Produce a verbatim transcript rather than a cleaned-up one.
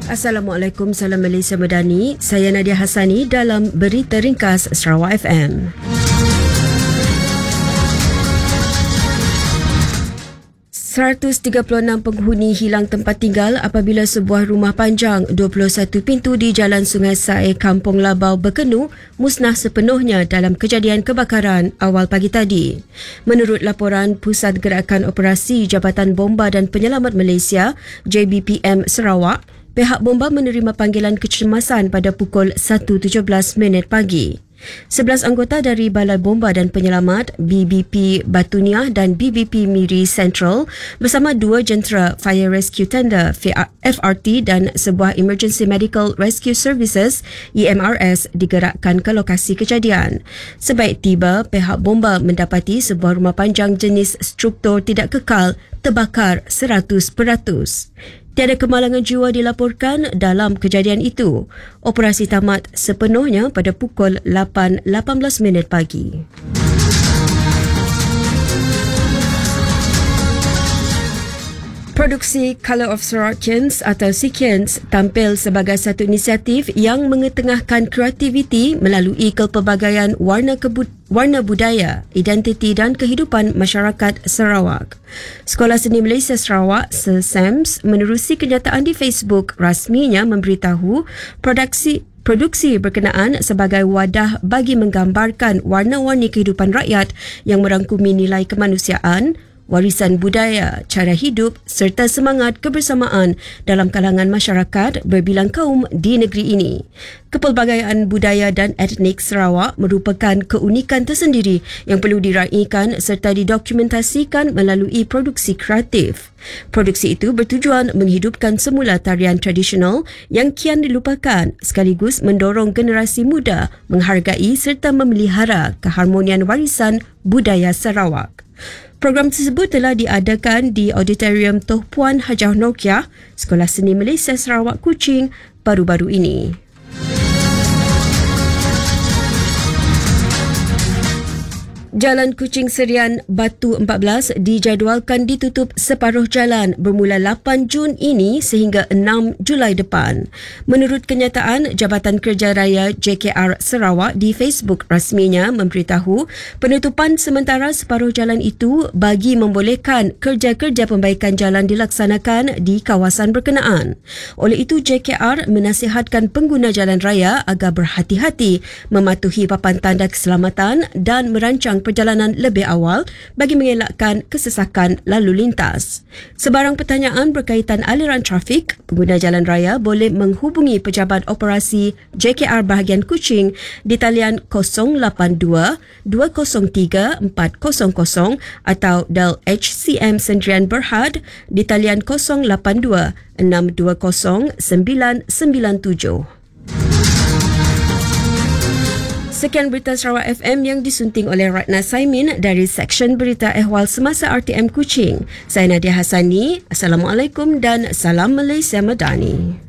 Assalamualaikum, salam Malaysia Madani. Saya Nadia Hassani dalam Berita Ringkas Sarawak F M. seratus tiga puluh enam penghuni hilang tempat tinggal apabila sebuah rumah panjang dua puluh satu pintu di Jalan Sungai Sae, Kampung Labau, Berkenu musnah sepenuhnya dalam kejadian kebakaran awal pagi tadi. Menurut laporan Pusat Gerakan Operasi Jabatan Bomba dan Penyelamat Malaysia J B P M Sarawak, pihak bomba menerima panggilan kecemasan pada pukul satu tujuh belas minit pagi. sebelas anggota dari Balai Bomba dan Penyelamat B B P Batuniah dan B B P Miri Central bersama dua jentera Fire Rescue Tender F R T dan sebuah Emergency Medical Rescue Services E M R S digerakkan ke lokasi kejadian. Sebaik tiba, pihak bomba mendapati sebuah rumah panjang jenis struktur tidak kekal terbakar seratus peratus. Tiada kemalangan jiwa dilaporkan dalam kejadian itu. Operasi tamat sepenuhnya pada pukul lapan lapan belas minit pagi. Produksi Colour of Sarakians atau Sekians tampil sebagai satu inisiatif yang mengetengahkan kreativiti melalui kepelbagaian warna kebud- warna budaya, identiti dan kehidupan masyarakat Sarawak. Sekolah Seni Malaysia Sarawak, S E S A M S, menerusi kenyataan di Facebook rasminya memberitahu produksi Produksi berkenaan sebagai wadah bagi menggambarkan warna-warni kehidupan rakyat yang merangkumi nilai kemanusiaan, warisan budaya, cara hidup serta semangat kebersamaan dalam kalangan masyarakat berbilang kaum di negeri ini. Kepelbagaian budaya dan etnik Sarawak merupakan keunikan tersendiri yang perlu diraikan serta didokumentasikan melalui produksi kreatif. Produksi itu bertujuan menghidupkan semula tarian tradisional yang kian dilupakan sekaligus mendorong generasi muda menghargai serta memelihara keharmonian warisan budaya Sarawak. Program tersebut telah diadakan di Auditorium Toh Puan Hajah Nokia, Sekolah Seni Malaysia Sarawak, Kuching baru-baru ini. Jalan Kuching Serian Batu empat belas dijadualkan ditutup separuh jalan bermula lapan Jun ini sehingga enam Julai depan. Menurut kenyataan Jabatan Kerja Raya J K R Sarawak di Facebook rasminya memberitahu penutupan sementara separuh jalan itu bagi membolehkan kerja-kerja pembaikan jalan dilaksanakan di kawasan berkenaan. Oleh itu J K R menasihatkan pengguna jalan raya agar berhati-hati mematuhi papan tanda keselamatan dan merancang perjalanan lebih awal bagi mengelakkan kesesakan lalu lintas. Sebarang pertanyaan berkaitan aliran trafik, pengguna jalan raya boleh menghubungi Pejabat Operasi J K R bahagian Kuching di talian kosong lapan dua dua kosong tiga empat kosong kosong atau Del H C M Sendirian Berhad di talian kosong lapan dua enam dua kosong sembilan sembilan tujuh. Sekian berita Sarawak F M yang disunting oleh Ratna Saimin dari Seksyen Berita Ehwal Semasa R T M Kuching. Saya Nadia Hassani. Assalamualaikum dan salam Malaysia Madani.